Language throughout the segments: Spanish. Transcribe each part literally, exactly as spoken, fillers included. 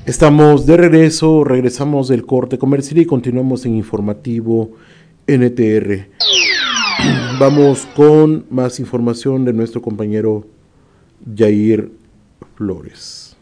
Estamos de regreso, regresamos del corte comercial y continuamos en Informativo N T R. Vamos con más información de nuestro compañero Jair Flores.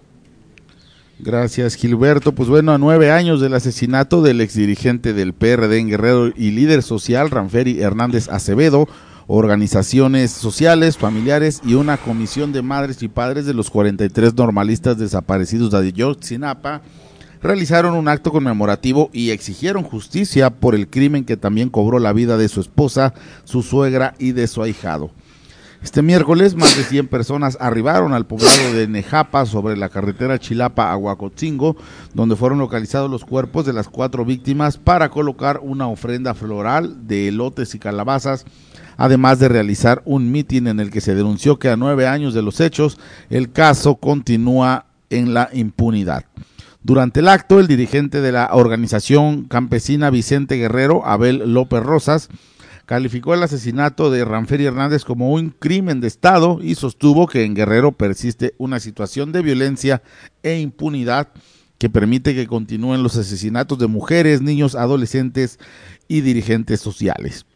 Gracias, Gilberto. Pues bueno, a nueve años del asesinato del exdirigente del P R D en Guerrero y líder social, Ranferi Hernández Acevedo, organizaciones sociales, familiares y una comisión de madres y padres de los cuarenta y tres normalistas desaparecidos de Ayotzinapa realizaron un acto conmemorativo y exigieron justicia por el crimen que también cobró la vida de su esposa, su suegra y de su ahijado. Este miércoles, más de cien personas arribaron al poblado de Nejapa sobre la carretera Chilapa a Huacotzingo, donde fueron localizados los cuerpos de las cuatro víctimas para colocar una ofrenda floral de elotes y calabazas, además de realizar un mitin en el que se denunció que a nueve años de los hechos, el caso continúa en la impunidad. Durante el acto, el dirigente de la organización campesina Vicente Guerrero, Abel López Rosas, calificó el asesinato de Ranferi Hernández como un crimen de Estado y sostuvo que en Guerrero persiste una situación de violencia e impunidad que permite que continúen los asesinatos de mujeres, niños, adolescentes y dirigentes sociales.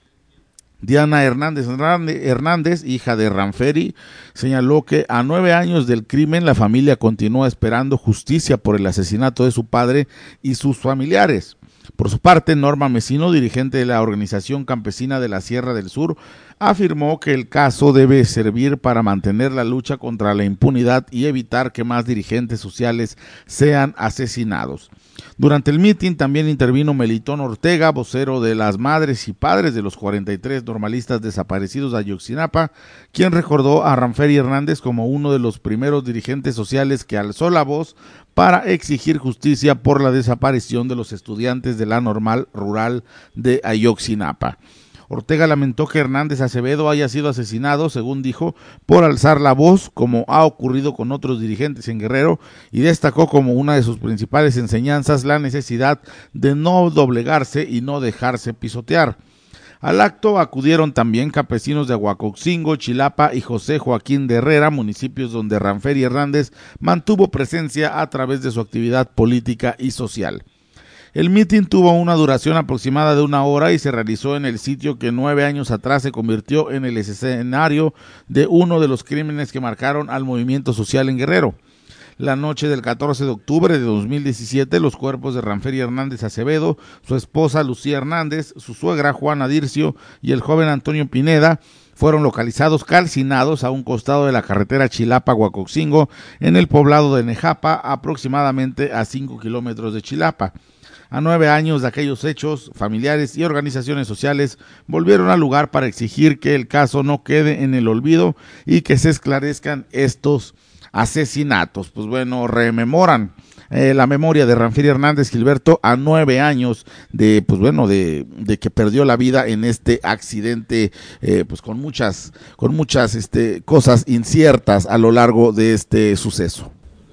Diana Hernández Hernández, hija de Ranferi, señaló que a nueve años del crimen la familia continúa esperando justicia por el asesinato de su padre y sus familiares. Por su parte, Norma Mesino, dirigente de la Organización Campesina de la Sierra del Sur, afirmó que el caso debe servir para mantener la lucha contra la impunidad y evitar que más dirigentes sociales sean asesinados. Durante el mitin también intervino Melitón Ortega, vocero de las madres y padres de los cuarenta y tres normalistas desaparecidos de Ayotzinapa, quien recordó a Ranferi Hernández como uno de los primeros dirigentes sociales que alzó la voz para exigir justicia por la desaparición de los estudiantes de la normal rural de Ayotzinapa. Ortega lamentó que Hernández Acevedo haya sido asesinado, según dijo, por alzar la voz, como ha ocurrido con otros dirigentes en Guerrero, y destacó como una de sus principales enseñanzas la necesidad de no doblegarse y no dejarse pisotear. Al acto acudieron también campesinos de Huacotzingo, Chilapa y José Joaquín de Herrera, municipios donde Ranferi Hernández mantuvo presencia a través de su actividad política y social. El mitin tuvo una duración aproximada de una hora y se realizó en el sitio que nueve años atrás se convirtió en el escenario de uno de los crímenes que marcaron al movimiento social en Guerrero. La noche del catorce de octubre de dos mil diecisiete, los cuerpos de Ranferi Hernández Acevedo, su esposa Lucía Hernández, su suegra Juana Dircio y el joven Antonio Pineda fueron localizados calcinados a un costado de la carretera Chilapa-Huacotzingo en el poblado de Nejapa, aproximadamente a cinco kilómetros de Chilapa. A nueve años de aquellos hechos, familiares y organizaciones sociales volvieron al lugar para exigir que el caso no quede en el olvido y que se esclarezcan estos asesinatos. Pues bueno, rememoran eh, la memoria de Ranferi Hernández, Gilberto, a nueve años de, pues bueno, de, de que perdió la vida en este accidente, eh, pues con muchas, con muchas este, cosas inciertas a lo largo de este suceso.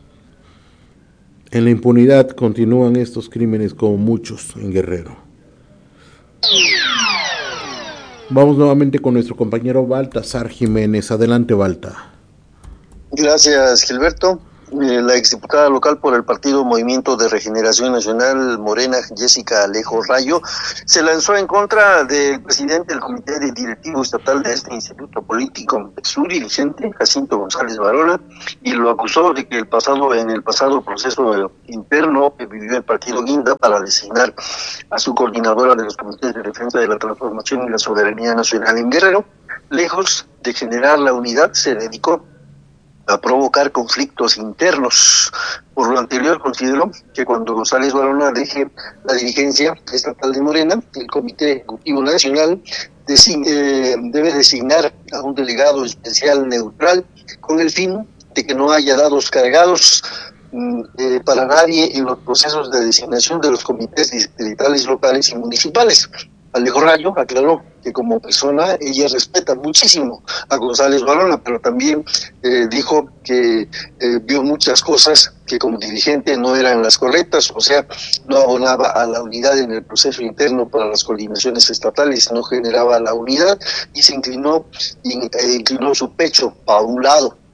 En la impunidad continúan estos crímenes como muchos en Guerrero. Vamos nuevamente con nuestro compañero Baltasar Jiménez. Adelante, Balta. Gracias, Gilberto. Eh, la exdiputada local por el partido Movimiento de Regeneración Nacional Morena, Jessica Alejo Rayo, se lanzó en contra del presidente del Comité de Directivo Estatal de este instituto político, su dirigente, Jacinto González Varona, y lo acusó de que el pasado en el pasado proceso interno que vivió el partido Guinda para designar a su coordinadora de los comités de defensa de la transformación y la soberanía nacional en Guerrero, lejos de generar la unidad, se dedicó a provocar conflictos internos. Por lo anterior, consideró que cuando González Varona deje la dirigencia estatal de Morena, el Comité Ejecutivo Nacional design, eh, debe designar a un delegado especial neutral con el fin de que no haya dados cargados eh, para nadie en los procesos de designación de los comités distritales, locales y municipales. Alejo Rayo aclaró que como persona ella respeta muchísimo a González Varona, pero también eh, dijo que eh, vio muchas cosas que como dirigente no eran las correctas, o sea, no abonaba a la unidad en el proceso interno para las coordinaciones estatales, no generaba la unidad y se inclinó, e inclinó su pecho a un lado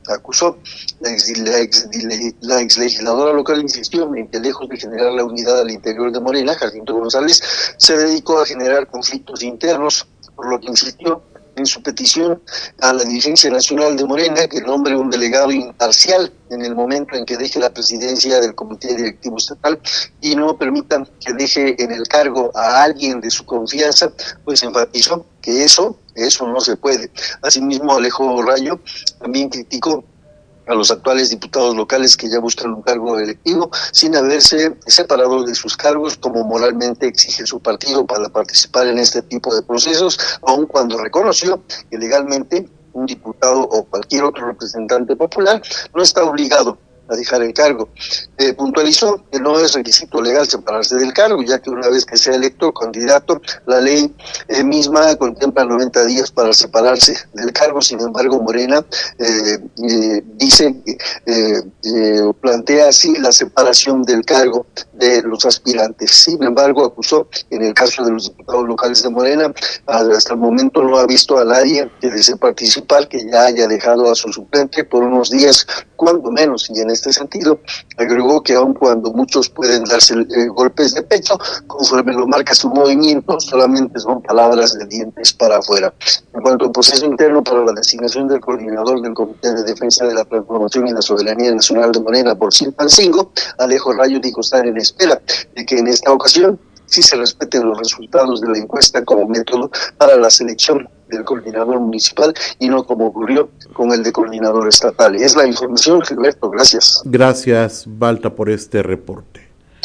acusó. La ex, la, ex, la ex legisladora local insistió en que lejos de generar la unidad al interior de Morena, Jacinto González se dedicó a generar conflictos internos, por lo que insistió en su petición a la dirigencia nacional de Morena que nombre un delegado imparcial en el momento en que deje la presidencia del Comité Directivo Estatal y no permitan que deje en el cargo a alguien de su confianza, pues enfatizó que eso, eso no se puede. Asimismo, Alejo Rayo también criticó a los actuales diputados locales que ya buscan un cargo electivo sin haberse separado de sus cargos como moralmente exige su partido para participar en este tipo de procesos, aun cuando reconoció que legalmente un diputado o cualquier otro representante popular no está obligado a dejar el cargo. Eh, puntualizó que no es requisito legal separarse del cargo, ya que una vez que sea electo candidato, la ley eh, misma contempla noventa días para separarse del cargo. Sin embargo, Morena eh, eh, dice, eh, eh, plantea así la separación del cargo de los aspirantes. Sin embargo, acusó que en el caso de los diputados locales de Morena, hasta el momento no ha visto a nadie que desee participar que ya haya dejado a su suplente por unos días, cuando menos, y en este sentido agregó que aun cuando muchos pueden darse eh, golpes de pecho, conforme lo marca su movimiento, solamente son palabras de dientes para afuera. En cuanto al proceso interno para la designación del coordinador del Comité de Defensa de la Transformación y la Soberanía Nacional de Morena por Silpancingo, Alejo Rayo dijo estar en espera de que en esta ocasión sí se respeten los resultados de la encuesta como método para la selección del coordinador municipal y no como ocurrió con el de coordinador estatal. Es la información, Gilberto, gracias. Gracias, Balta, por este reporte.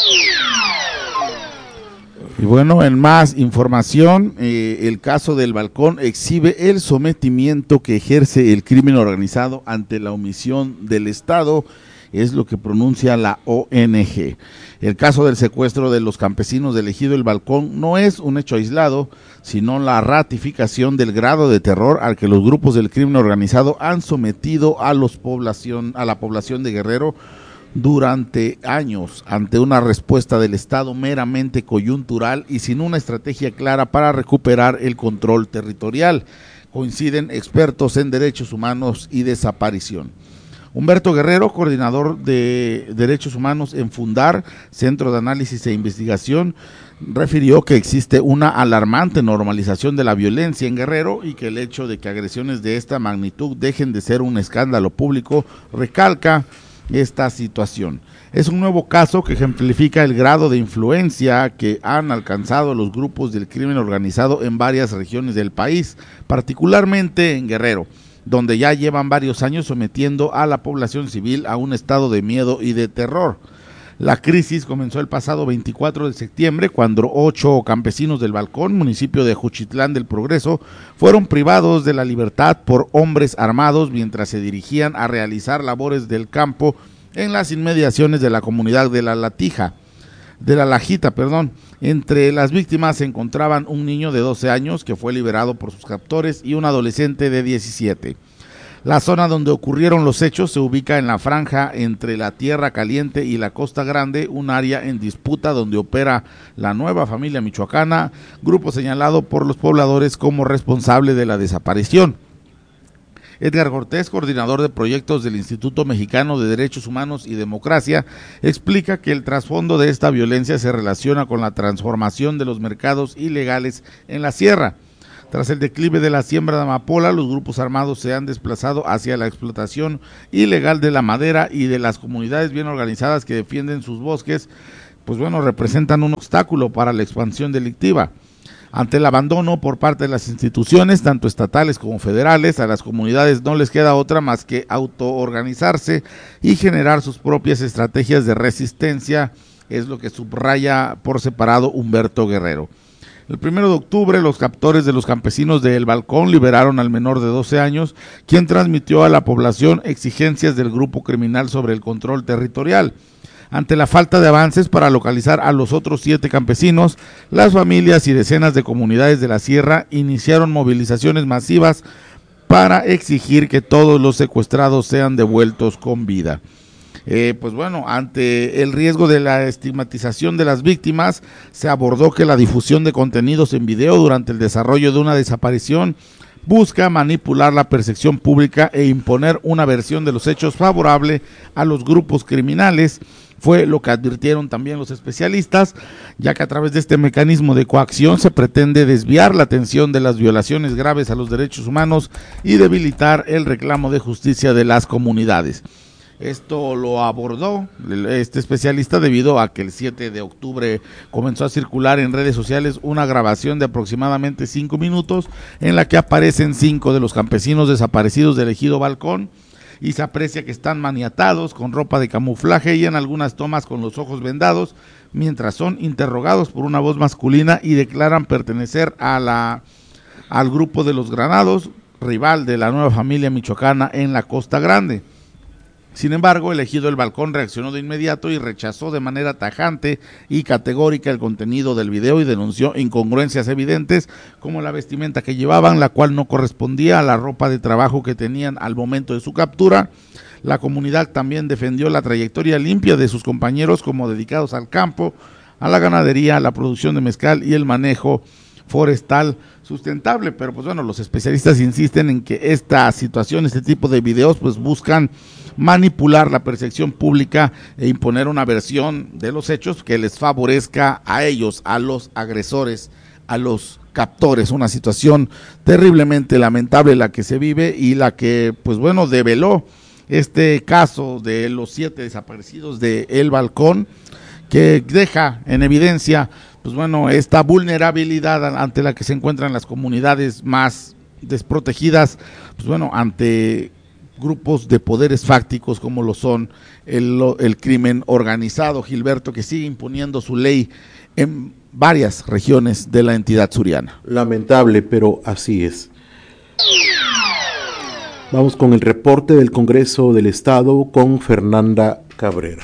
Y bueno, en más información, eh, el caso del Balcón exhibe el sometimiento que ejerce el crimen organizado ante la omisión del Estado, es lo que pronuncia la O N G. El caso del secuestro de los campesinos del ejido El Balcón no es un hecho aislado, sino la ratificación del grado de terror al que los grupos del crimen organizado han sometido a, los población, a la población de Guerrero durante años, ante una respuesta del Estado meramente coyuntural y sin una estrategia clara para recuperar el control territorial. Coinciden expertos en derechos humanos y desaparición. Humberto Guerrero, coordinador de Derechos Humanos en Fundar, Centro de Análisis e Investigación, refirió que existe una alarmante normalización de la violencia en Guerrero y que el hecho de que agresiones de esta magnitud dejen de ser un escándalo público recalca esta situación. Es un nuevo caso que ejemplifica el grado de influencia que han alcanzado los grupos del crimen organizado en varias regiones del país, particularmente en Guerrero, donde ya llevan varios años sometiendo a la población civil a un estado de miedo y de terror. La crisis comenzó el pasado veinticuatro de septiembre, cuando ocho campesinos del Balcón, municipio de Juchitlán del Progreso, fueron privados de la libertad por hombres armados mientras se dirigían a realizar labores del campo en las inmediaciones de la comunidad de La Latija, de La Lajita, perdón. Entre las víctimas se encontraban un niño de doce años que fue liberado por sus captores y un adolescente de diecisiete. La zona donde ocurrieron los hechos se ubica en la franja entre la Tierra Caliente y la Costa Grande, un área en disputa donde opera la Nueva Familia Michoacana, grupo señalado por los pobladores como responsable de la desaparición. Edgar Cortés, coordinador de proyectos del Instituto Mexicano de Derechos Humanos y Democracia, explica que el trasfondo de esta violencia se relaciona con la transformación de los mercados ilegales en la sierra. Tras el declive de la siembra de amapola, los grupos armados se han desplazado hacia la explotación ilegal de la madera y de las comunidades bien organizadas que defienden sus bosques, pues bueno, representan un obstáculo para la expansión delictiva. Ante el abandono por parte de las instituciones, tanto estatales como federales, a las comunidades no les queda otra más que autoorganizarse y generar sus propias estrategias de resistencia, es lo que subraya por separado Humberto Guerrero. El primero de octubre, los captores de los campesinos de El Balcón liberaron al menor de doce años, quien transmitió a la población exigencias del grupo criminal sobre el control territorial. Ante la falta de avances para localizar a los otros siete campesinos, las familias y decenas de comunidades de la sierra iniciaron movilizaciones masivas para exigir que todos los secuestrados sean devueltos con vida. Eh, pues bueno, ante el riesgo de la estigmatización de las víctimas, se abordó que la difusión de contenidos en video durante el desarrollo de una desaparición busca manipular la percepción pública e imponer una versión de los hechos favorable a los grupos criminales. Fue lo que advirtieron también los especialistas, ya que a través de este mecanismo de coacción se pretende desviar la atención de las violaciones graves a los derechos humanos y debilitar el reclamo de justicia de las comunidades. Esto lo abordó este especialista debido a que el siete de octubre comenzó a circular en redes sociales una grabación de aproximadamente cinco minutos en la que aparecen cinco de los campesinos desaparecidos del ejido Balcón, y se aprecia que están maniatados con ropa de camuflaje y en algunas tomas con los ojos vendados, mientras son interrogados por una voz masculina y declaran pertenecer a la, al grupo de los Granados, rival de la nueva familia michoacana en la Costa Grande. Sin embargo, el ejido El Balcón reaccionó de inmediato y rechazó de manera tajante y categórica el contenido del video y denunció incongruencias evidentes como la vestimenta que llevaban, la cual no correspondía a la ropa de trabajo que tenían al momento de su captura. La comunidad también defendió la trayectoria limpia de sus compañeros como dedicados al campo, a la ganadería, a la producción de mezcal y el manejo forestal sustentable. Pero pues bueno, los especialistas insisten en que esta situación, este tipo de videos pues buscan manipular la percepción pública e imponer una versión de los hechos que les favorezca a ellos, a los agresores, a los captores. Una situación terriblemente lamentable la que se vive y la que pues bueno develó este caso de los siete desaparecidos de El Balcón, que deja en evidencia pues bueno esta vulnerabilidad ante la que se encuentran las comunidades más desprotegidas, pues bueno ante grupos de poderes fácticos como lo son el, el crimen organizado, Gilberto, que sigue imponiendo su ley en varias regiones de la entidad suriana. Lamentable, pero así es. Vamos con el reporte del Congreso del Estado con Fernanda Cabrera.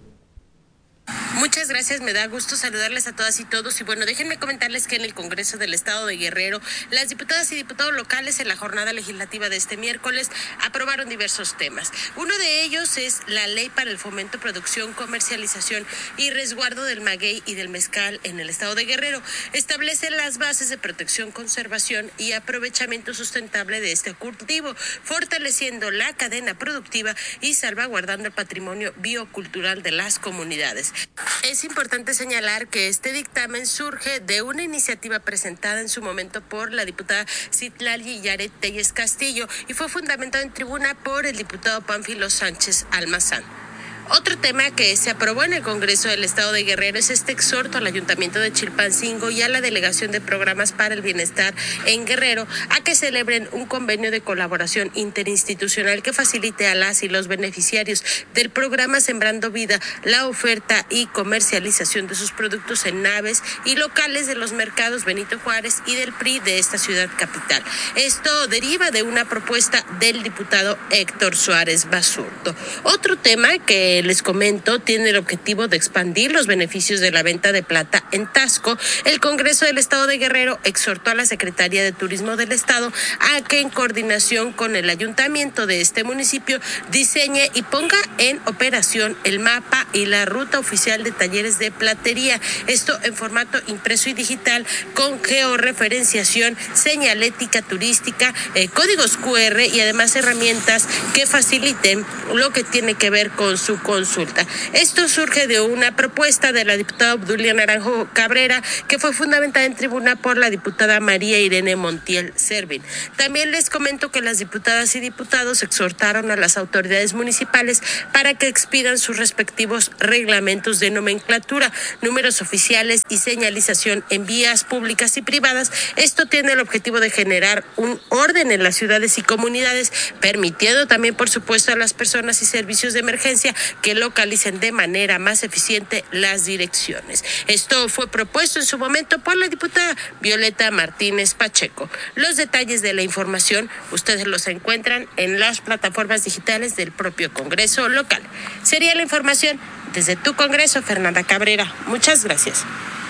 Muchas gracias, me da gusto saludarles a todas y todos. Y bueno, déjenme comentarles que en el Congreso del Estado de Guerrero, las diputadas y diputados locales en la jornada legislativa de este miércoles aprobaron diversos temas. Uno de ellos es la Ley para el Fomento, Producción, Comercialización y Resguardo del Maguey y del Mezcal en el Estado de Guerrero. Establece las bases de protección, conservación y aprovechamiento sustentable de este cultivo, fortaleciendo la cadena productiva y salvaguardando el patrimonio biocultural de las comunidades. Es importante señalar que este dictamen surge de una iniciativa presentada en su momento por la diputada Citlali Yaret Telles Castillo y fue fundamentado en tribuna por el diputado Pánfilo Sánchez Almazán. Otro tema que se aprobó en el Congreso del Estado de Guerrero es este exhorto al Ayuntamiento de Chilpancingo y a la Delegación de Programas para el Bienestar en Guerrero a que celebren un convenio de colaboración interinstitucional que facilite a las y los beneficiarios del programa Sembrando Vida la oferta y comercialización de sus productos en naves y locales de los mercados Benito Juárez y del P R I de esta ciudad capital. Esto deriva de una propuesta del diputado Héctor Suárez Basurto. Otro tema que les comento tiene el objetivo de expandir los beneficios de la venta de plata en Taxco. El Congreso del Estado de Guerrero exhortó a la Secretaría de Turismo del Estado a que en coordinación con el ayuntamiento de este municipio diseñe y ponga en operación el mapa y la ruta oficial de talleres de platería, esto en formato impreso y digital con georreferenciación, señalética turística, eh, códigos cu erre y además herramientas que faciliten lo que tiene que ver con su consulta. Esto surge de una propuesta de la diputada Obdulia Naranjo Cabrera que fue fundamentada en tribuna por la diputada María Irene Montiel Servin. También les comento que las diputadas y diputados exhortaron a las autoridades municipales para que expidan sus respectivos reglamentos de nomenclatura, números oficiales y señalización en vías públicas y privadas. Esto tiene el objetivo de generar un orden en las ciudades y comunidades, permitiendo también, por supuesto, a las personas y servicios de emergencia que localicen de manera más eficiente las direcciones. Esto fue propuesto en su momento por la diputada Violeta Martínez Pacheco. Los detalles de la información ustedes los encuentran en las plataformas digitales del propio Congreso local. Sería la información desde tu Congreso, Fernanda Cabrera. Muchas gracias.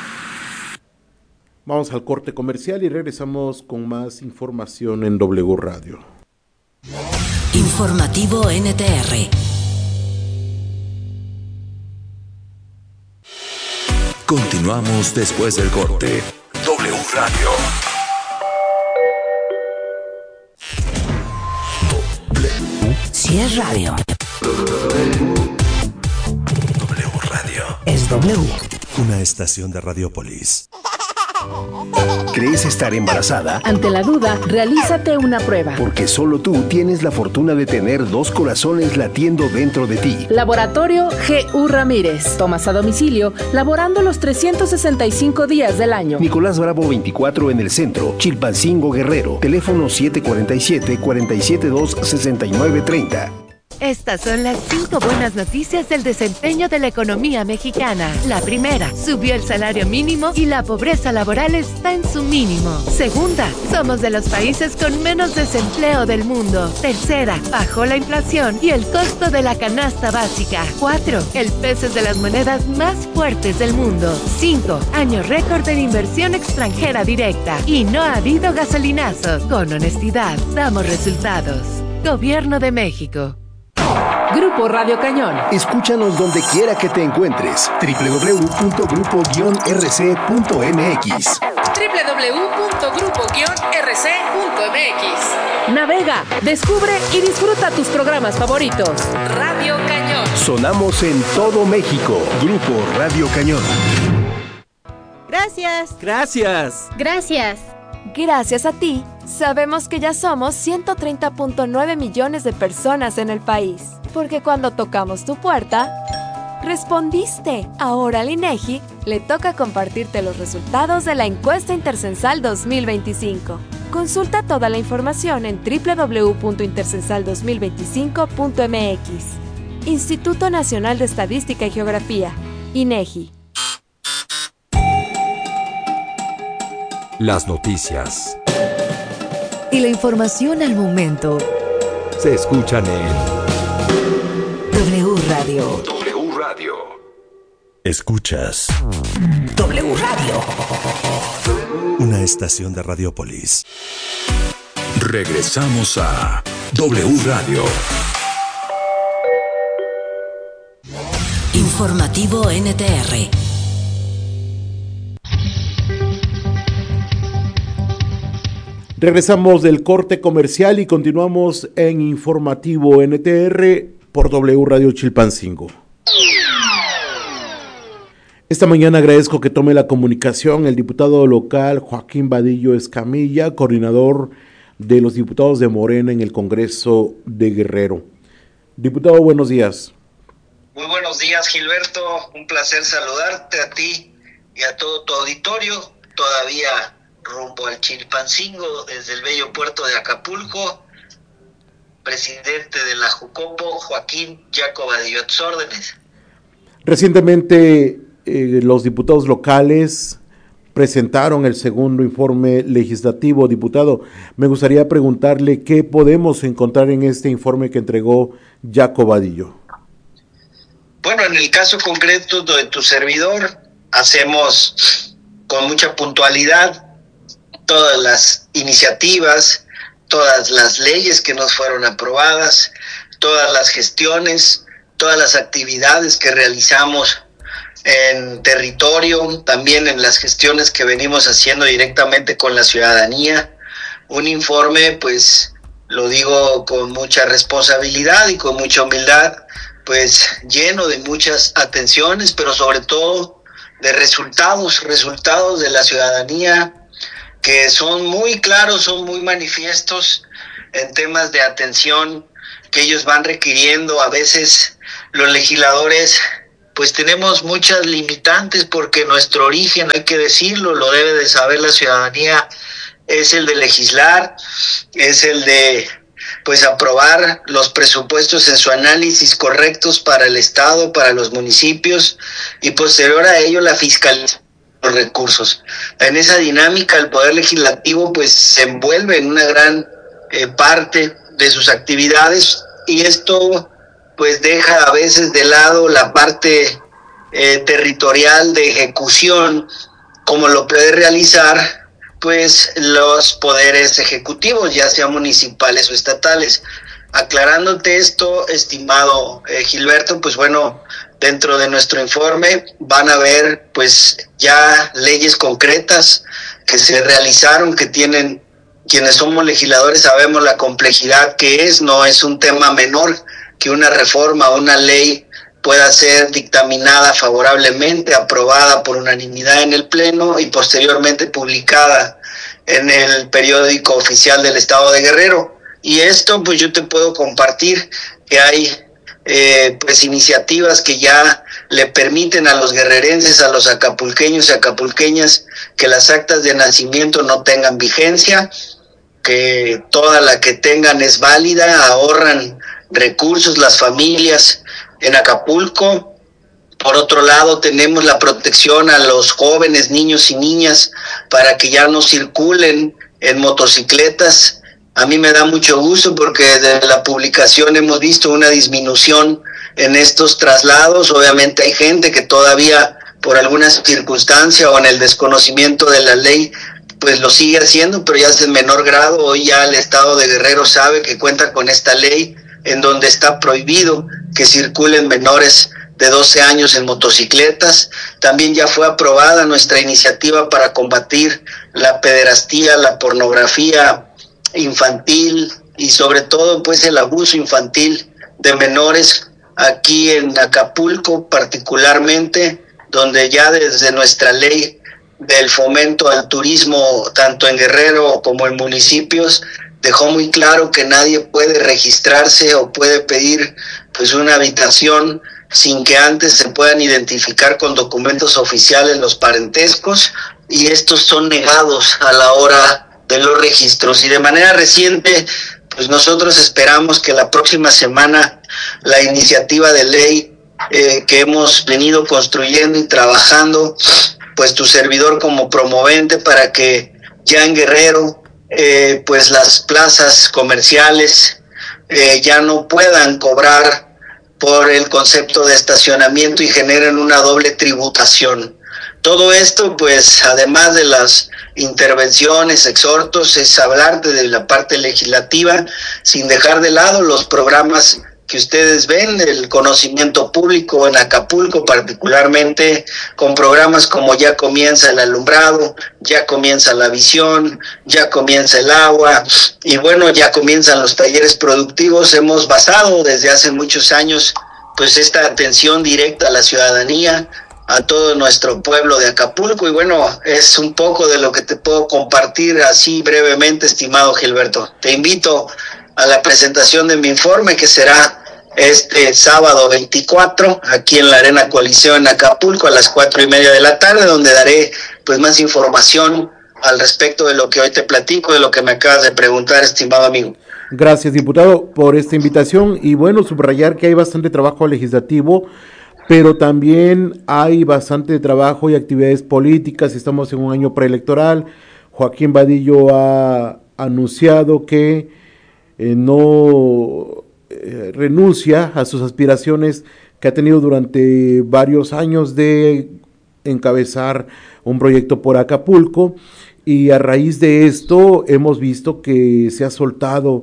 Vamos al corte comercial y regresamos con más información en W Radio. Informativo N T R. Continuamos después del corte. W Radio. Radio. W Radio. Es W. Una estación de Radiopolis. ¿Crees estar embarazada? Ante la duda, realízate una prueba. Porque solo tú tienes la fortuna de tener dos corazones latiendo dentro de ti. Laboratorio G U Ramírez. Tomas a domicilio, laborando los trescientos sesenta y cinco días del año. Nicolás Bravo veinticuatro en el centro, Chilpancingo, Guerrero. Teléfono siete cuatro siete, cuatro siete dos, seis nueve tres cero. Estas son las cinco buenas noticias del desempeño de la economía mexicana. La primera, subió el salario mínimo y la pobreza laboral está en su mínimo. Segunda, somos de los países con menos desempleo del mundo. Tercera, bajó la inflación y el costo de la canasta básica. Cuatro, el peso es de las monedas más fuertes del mundo. Cinco, año récord en inversión extranjera directa. Y no ha habido gasolinazos. Con honestidad, damos resultados. Gobierno de México. Grupo Radio Cañón. Escúchanos donde quiera que te encuentres. doble u doble u doble u punto grupo guion r c punto m x. doble u doble u doble u punto grupo guion r c punto m x. Navega, descubre y disfruta tus programas favoritos. Radio Cañón. Sonamos en todo México. Grupo Radio Cañón. Gracias. Gracias. Gracias. Gracias a ti, sabemos que ya somos ciento treinta punto nueve millones de personas en el país. Porque cuando tocamos tu puerta, respondiste. Ahora al INEGI le toca compartirte los resultados de la encuesta intercensal dos mil veinticinco. Consulta toda la información en doble u doble u doble u punto intercensal dos mil veinticinco punto m x. Instituto Nacional de Estadística y Geografía, INEGI. Las noticias y la información al momento se escuchan en W Radio. W Radio. Escuchas W Radio. Una estación de Radiopolis. Regresamos a W Radio. Informativo N T R. Regresamos del corte comercial y continuamos en Informativo N T R por W Radio Chilpancingo. Esta mañana agradezco que tome la comunicación el diputado local Joaquín Vadillo Escamilla, coordinador de los diputados de Morena en el Congreso de Guerrero. Diputado, buenos días. Muy buenos días, Gilberto. Un placer saludarte a ti y a todo tu auditorio. Todavía rumbo al Chilpancingo desde el bello puerto de Acapulco. Presidente de la Jucopo, Joaquín Jaco Vadillo, a tus órdenes. Recientemente eh, los diputados locales presentaron el segundo informe legislativo. Diputado, me gustaría preguntarle qué podemos encontrar en este informe que entregó Jaco Vadillo. Bueno, en el caso concreto de tu servidor, hacemos con mucha puntualidad todas las iniciativas, todas las leyes que nos fueron aprobadas, todas las gestiones, todas las actividades que realizamos en territorio, también en las gestiones que venimos haciendo directamente con la ciudadanía. Un informe, pues, lo digo con mucha responsabilidad y con mucha humildad, pues, lleno de muchas atenciones, pero sobre todo de resultados, resultados de la ciudadanía, que son muy claros, son muy manifiestos en temas de atención que ellos van requiriendo. A veces los legisladores pues tenemos muchas limitantes porque nuestro origen, hay que decirlo, lo debe de saber la ciudadanía, es el de legislar, es el de pues aprobar los presupuestos en su análisis correctos para el Estado, para los municipios y posterior a ello la fiscalización los recursos. En esa dinámica el Poder Legislativo pues se envuelve en una gran eh, parte de sus actividades y esto pues deja a veces de lado la parte eh, territorial de ejecución como lo puede realizar pues los poderes ejecutivos, ya sean municipales o estatales. Aclarándote esto, estimado eh, Gilberto, pues bueno, dentro de nuestro informe van a ver pues ya leyes concretas que se realizaron, que tienen, quienes somos legisladores sabemos la complejidad que es, no es un tema menor que una reforma o una ley pueda ser dictaminada favorablemente, aprobada por unanimidad en el Pleno y posteriormente publicada en el periódico oficial del Estado de Guerrero. Y esto, pues yo te puedo compartir que hay eh, pues iniciativas que ya le permiten a los guerrerenses, a los acapulqueños y acapulqueñas, que las actas de nacimiento no tengan vigencia, que toda la que tengan es válida, ahorran recursos las familias en Acapulco. Por otro lado, tenemos la protección a los jóvenes, niños y niñas, para que ya no circulen en motocicletas. A mí me da mucho gusto porque desde la publicación hemos visto una disminución en estos traslados. Obviamente hay gente que todavía, por alguna circunstancia o en el desconocimiento de la ley, pues lo sigue haciendo, pero ya es en menor grado. Hoy ya el Estado de Guerrero sabe que cuenta con esta ley en donde está prohibido que circulen menores de doce años en motocicletas. También ya fue aprobada nuestra iniciativa para combatir la pederastía, la pornografía infantil y sobre todo pues el abuso infantil de menores aquí en Acapulco particularmente, donde ya desde nuestra ley del fomento al turismo tanto en Guerrero como en municipios dejó muy claro que nadie puede registrarse o puede pedir pues una habitación sin que antes se puedan identificar con documentos oficiales los parentescos, y estos son negados a la hora de los registros. Y de manera reciente, pues nosotros esperamos que la próxima semana la iniciativa de ley eh, que hemos venido construyendo y trabajando, pues tu servidor como promovente, para que ya en Guerrero eh, pues las plazas comerciales eh, ya no puedan cobrar por el concepto de estacionamiento y generen una doble tributación. Todo esto, pues, además de las intervenciones, exhortos, es hablar de la parte legislativa, sin dejar de lado los programas que ustedes ven, el conocimiento público en Acapulco, particularmente con programas como Ya Comienza el Alumbrado, Ya Comienza la Visión, Ya Comienza el Agua, y bueno, ya comienzan los talleres productivos. Hemos basado desde hace muchos años pues esta atención directa a la ciudadanía, a todo nuestro pueblo de Acapulco, y bueno, es un poco de lo que te puedo compartir así brevemente, estimado Gilberto. Te invito a la presentación de mi informe, que será este sábado veinticuatro, aquí en la Arena Coalición en Acapulco, a las cuatro y media de la tarde, donde daré pues más información al respecto de lo que hoy te platico, de lo que me acabas de preguntar, estimado amigo. Gracias, diputado, por esta invitación, y bueno, subrayar que hay bastante trabajo legislativo, pero también hay bastante trabajo y actividades políticas. Estamos en un año preelectoral. Joaquín Vadillo ha anunciado que eh, no eh, renuncia a sus aspiraciones que ha tenido durante varios años de encabezar un proyecto por Acapulco, y a raíz de esto hemos visto que se ha soltado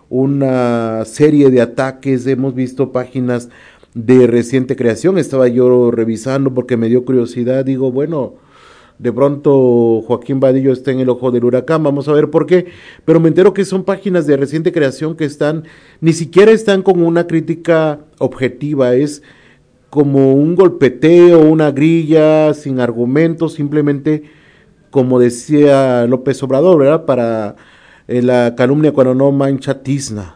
una serie de ataques. Hemos visto páginas de reciente creación. Estaba yo revisando porque me dio curiosidad, digo, bueno, de pronto Joaquín Vadillo está en el ojo del huracán, vamos a ver por qué, pero me entero que son páginas de reciente creación que están, ni siquiera están con una crítica objetiva, es como un golpeteo, una grilla sin argumentos, simplemente, como decía López Obrador, ¿verdad?, para eh, la calumnia cuando no mancha tizna.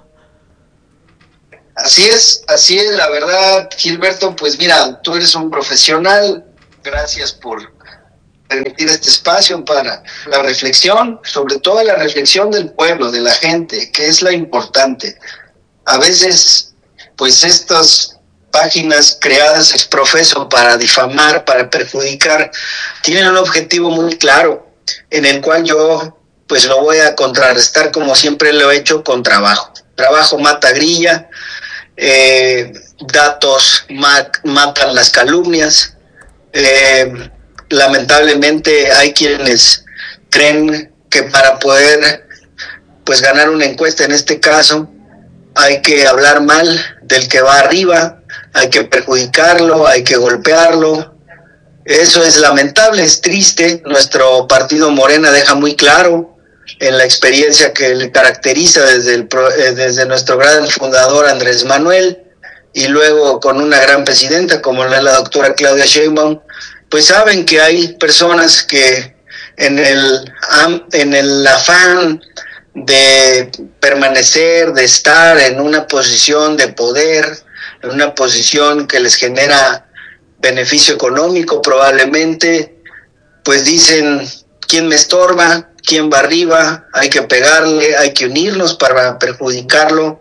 Así es, así es, la verdad, Gilberto, pues mira, tú eres un profesional, gracias por permitir este espacio para la reflexión, sobre todo la reflexión del pueblo, de la gente, que es la importante. A veces, pues estas páginas creadas ex profeso para difamar, para perjudicar, tienen un objetivo muy claro, en el cual yo pues lo voy a contrarrestar como siempre lo he hecho, con trabajo. Trabajo mata grilla, eh, datos mat, matan las calumnias. Eh, lamentablemente hay quienes creen que para poder pues ganar una encuesta, en este caso, hay que hablar mal del que va arriba, hay que perjudicarlo, hay que golpearlo. Eso es lamentable, es triste. Nuestro partido Morena deja muy claro en la experiencia que le caracteriza desde, el, desde nuestro gran fundador Andrés Manuel, y luego con una gran presidenta como la, la doctora Claudia Sheinbaum, pues saben que hay personas que en el, en el afán de permanecer, de estar en una posición de poder, en una posición que les genera beneficio económico probablemente, pues dicen, ¿quién me estorba? ¿Quién va arriba? Hay que pegarle, hay que unirnos para perjudicarlo.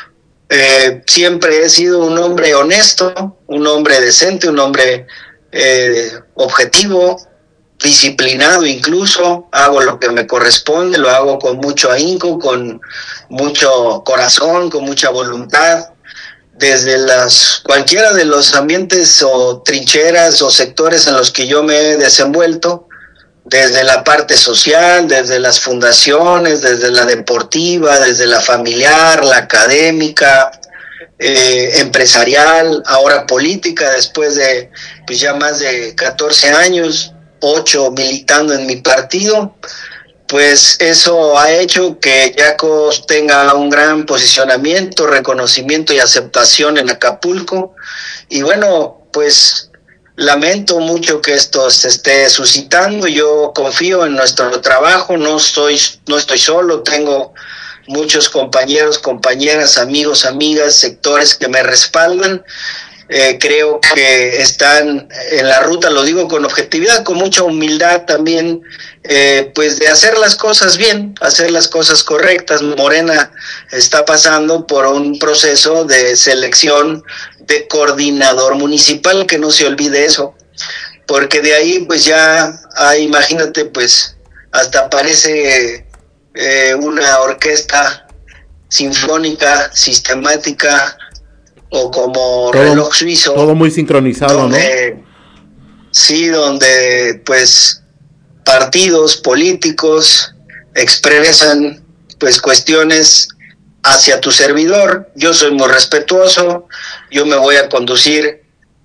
Eh, siempre he sido un hombre honesto, un hombre decente, un hombre eh, objetivo, disciplinado incluso, hago lo que me corresponde, lo hago con mucho ahínco, con mucho corazón, con mucha voluntad, desde las cualquiera de los ambientes o trincheras o sectores en los que yo me he desenvuelto, desde la parte social, desde las fundaciones, desde la deportiva, desde la familiar, la académica, eh, empresarial, ahora política, después de pues ya más de catorce años, ocho militando en mi partido, pues eso ha hecho que Yacos tenga un gran posicionamiento, reconocimiento y aceptación en Acapulco. Y bueno, pues lamento mucho que esto se esté suscitando. Yo confío en nuestro trabajo, no estoy, no estoy solo, tengo muchos compañeros, compañeras, amigos, amigas, sectores que me respaldan. Eh, creo que están en la ruta, lo digo con objetividad, con mucha humildad también, eh, pues de hacer las cosas bien, hacer las cosas correctas. Morena está pasando por un proceso de selección de coordinador municipal, que no se olvide eso, porque de ahí pues ya hay, imagínate, pues hasta parece eh, una orquesta sinfónica, sistemática, o como todo, reloj suizo. Todo muy sincronizado, donde, ¿no? Sí, donde pues partidos políticos expresan pues cuestiones hacia tu servidor. Yo soy muy respetuoso, yo me voy a conducir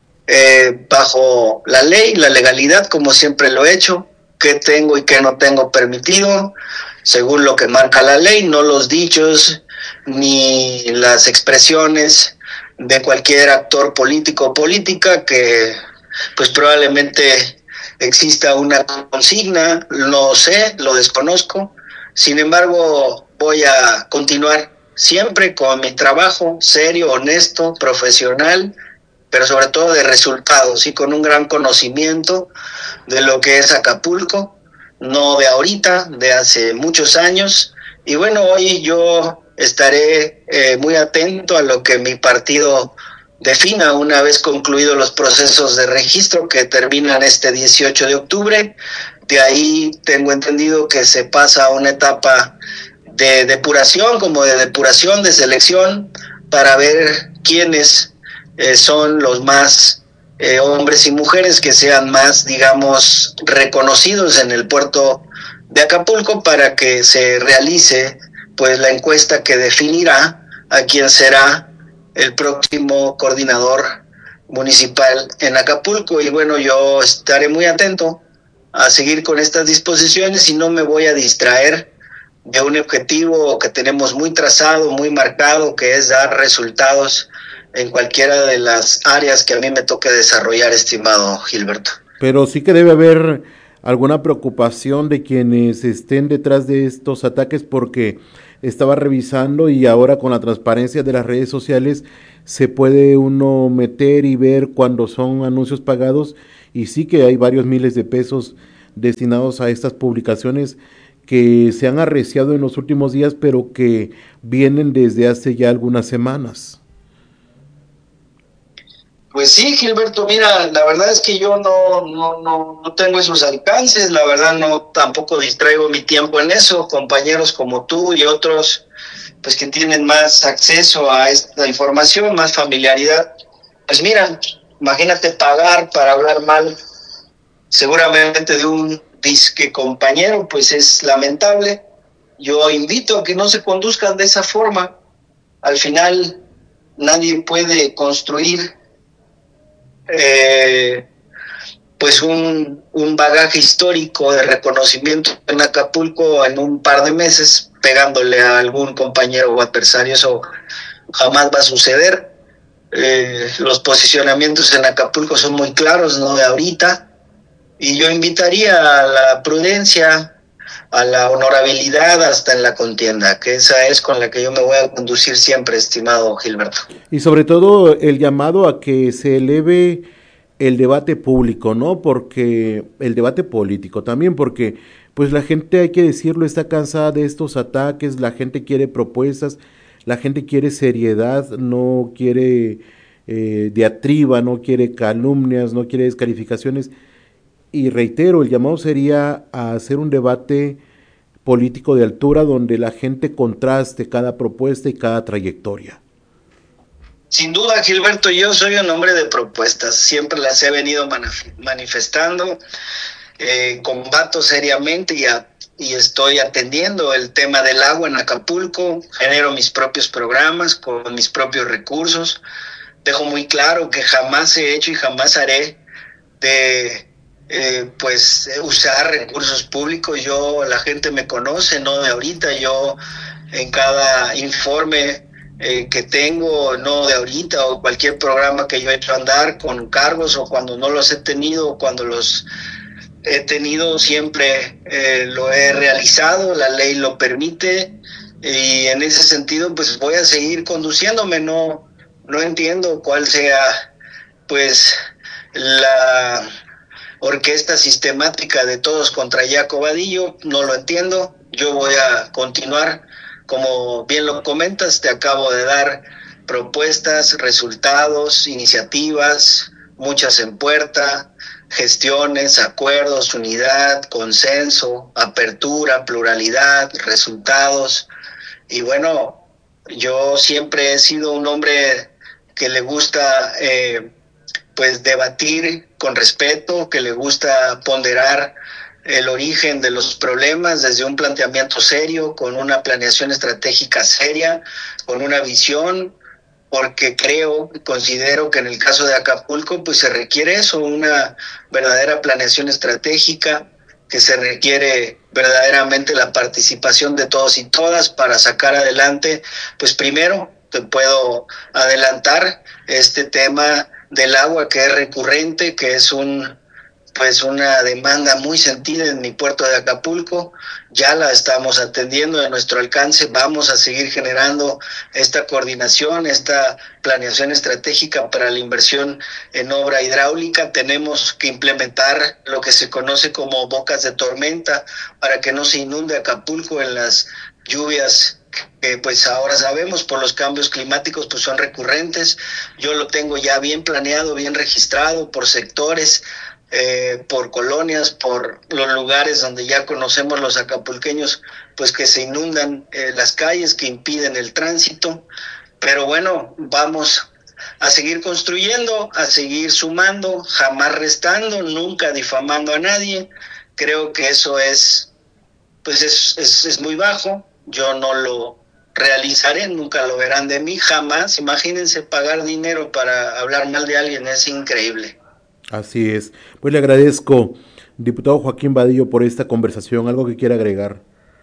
eh, bajo la ley, la legalidad, como siempre lo he hecho, qué tengo y qué no tengo permitido, según lo que marca la ley, no los dichos ni las expresiones de cualquier actor político o política que pues probablemente exista una consigna, no sé, lo desconozco. Sin embargo, voy a continuar siempre con mi trabajo serio, honesto, profesional, pero sobre todo de resultados y con un gran conocimiento de lo que es Acapulco, no de ahorita, de hace muchos años. Y bueno, hoy yo estaré eh, muy atento a lo que mi partido defina una vez concluidos los procesos de registro que terminan este dieciocho de octubre. De ahí tengo entendido que se pasa a una etapa de depuración, como de depuración, de selección, para ver quiénes eh, son los más eh, hombres y mujeres que sean más, digamos, reconocidos en el puerto de Acapulco, para que se realice pues la encuesta que definirá a quién será el próximo coordinador municipal en Acapulco. Y bueno, yo estaré muy atento a seguir con estas disposiciones y no me voy a distraer de un objetivo que tenemos muy trazado, muy marcado, que es dar resultados en cualquiera de las áreas que a mí me toque desarrollar, estimado Gilberto. Pero sí que debe haber alguna preocupación de quienes estén detrás de estos ataques, porque estaba revisando y ahora con la transparencia de las redes sociales se puede uno meter y ver cuando son anuncios pagados, y sí que hay varios miles de pesos destinados a estas publicaciones que se han arreciado en los últimos días, pero que vienen desde hace ya algunas semanas. Pues sí, Gilberto, mira, la verdad es que yo no, no, no, no tengo esos alcances, la verdad no, tampoco distraigo mi tiempo en eso. Compañeros como tú y otros, pues que tienen más acceso a esta información, más familiaridad, pues mira, imagínate pagar para hablar mal seguramente de un disque compañero, pues es lamentable. Yo invito a que no se conduzcan de esa forma. Al final nadie puede construir Eh, pues un, un bagaje histórico de reconocimiento en Acapulco en un par de meses, pegándole a algún compañero o adversario. Eso jamás va a suceder. Eh, los posicionamientos en Acapulco son muy claros, no de ahorita, y yo invitaría a la prudencia, a la honorabilidad hasta en la contienda, que esa es con la que yo me voy a conducir siempre, estimado Gilberto. Y sobre todo el llamado a que se eleve el debate público, ¿no? Porque el debate político también, porque pues la gente, hay que decirlo, está cansada de estos ataques, la gente quiere propuestas, la gente quiere seriedad, no quiere eh, diatriba, no quiere calumnias, no quiere descalificaciones. Y reitero, el llamado sería a hacer un debate político de altura donde la gente contraste cada propuesta y cada trayectoria. Sin duda, Gilberto, yo soy un hombre de propuestas, siempre las he venido manif- manifestando, eh, combato seriamente y, a, y estoy atendiendo el tema del agua en Acapulco, genero mis propios programas con mis propios recursos, dejo muy claro que jamás he hecho y jamás haré de eh, pues usar recursos públicos. Yo, la gente me conoce, no de ahorita, yo en cada informe Eh, que tengo, no de ahorita, o cualquier programa que yo he hecho andar con cargos, o cuando no los he tenido, o cuando los he tenido, siempre eh, lo he realizado, la ley lo permite, y en ese sentido pues voy a seguir conduciéndome. No, no entiendo cuál sea pues la orquesta sistemática de todos contra Yaco Vadillo, no lo entiendo. Yo voy a continuar. Como bien lo comentas, te acabo de dar propuestas, resultados, iniciativas, muchas en puerta, gestiones, acuerdos, unidad, consenso, apertura, pluralidad, resultados. Y bueno, yo siempre he sido un hombre que le gusta eh, pues debatir con respeto, que le gusta ponderar el origen de los problemas desde un planteamiento serio, con una planeación estratégica seria, con una visión, porque creo, considero que en el caso de Acapulco pues se requiere eso, una verdadera planeación estratégica, que se requiere verdaderamente la participación de todos y todas para sacar adelante. Pues primero te puedo adelantar este tema del agua, que es recurrente, que es un pues una demanda muy sentida en mi puerto de Acapulco. Ya la estamos atendiendo de nuestro alcance, vamos a seguir generando esta coordinación, esta planeación estratégica para la inversión en obra hidráulica. Tenemos que implementar lo que se conoce como bocas de tormenta para que no se inunde Acapulco en las lluvias que pues ahora sabemos por los cambios climáticos pues son recurrentes. Yo lo tengo ya bien planeado, bien registrado por sectores, Eh, por colonias, por los lugares donde ya conocemos los acapulqueños, pues que se inundan eh, las calles, que impiden el tránsito. Pero bueno, vamos a seguir construyendo, a seguir sumando, jamás restando, nunca difamando a nadie. Creo que eso es, pues es, es, es muy bajo. Yo no lo realizaré, nunca lo verán de mí, jamás. Imagínense pagar dinero para hablar mal de alguien, es increíble. Así es. Pues le agradezco, diputado Joaquín Vadillo, por esta conversación. ¿Algo que quiera agregar?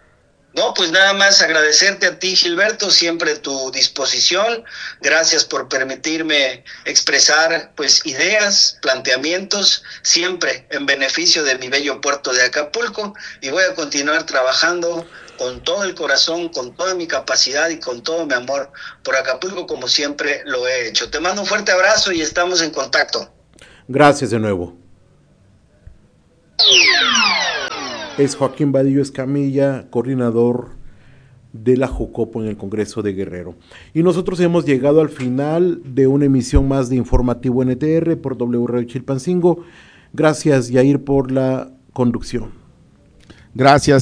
No, pues nada más agradecerte a ti, Gilberto, siempre tu disposición. Gracias por permitirme expresar pues ideas, planteamientos, siempre en beneficio de mi bello puerto de Acapulco, y voy a continuar trabajando con todo el corazón, con toda mi capacidad y con todo mi amor por Acapulco, como siempre lo he hecho. Te mando un fuerte abrazo y estamos en contacto. Gracias de nuevo. Es Joaquín Vadillo Escamilla, coordinador de la Jocopo en el Congreso de Guerrero. Y nosotros hemos llegado al final de una emisión más de Informativo N T R por W Radio Chilpancingo. Gracias, Yair, por la conducción. Gracias.